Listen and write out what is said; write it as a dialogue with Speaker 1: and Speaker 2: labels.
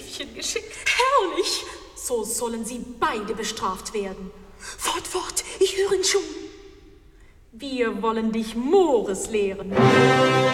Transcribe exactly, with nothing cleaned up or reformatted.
Speaker 1: Briefchen geschickt.
Speaker 2: Herrlich!
Speaker 1: So sollen sie beide bestraft werden.
Speaker 2: Fort, fort, ich höre ihn schon.
Speaker 1: Wir wollen dich Mores lehren.